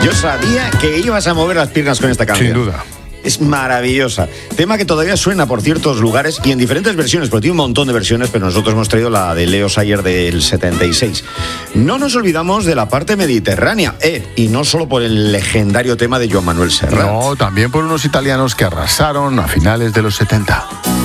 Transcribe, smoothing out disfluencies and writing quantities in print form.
Yo sabía que ibas a mover las piernas con esta canción. Sin duda. Es maravillosa. Tema que todavía suena por ciertos lugares y en diferentes versiones, porque tiene un montón de versiones, pero nosotros hemos traído la de Leo Sayer del 76. No nos olvidamos de la parte mediterránea, y no solo por el legendario tema de Joan Manuel Serrat. No, también por unos italianos que arrasaron a finales de los 70.